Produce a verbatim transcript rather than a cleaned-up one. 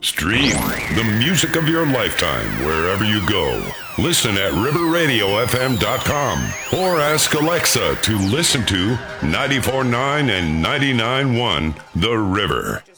Stream the music of your lifetime wherever you go. Listen at river radio f m dot com or ask Alexa to listen to ninety-four point nine and ninety-nine point one The River.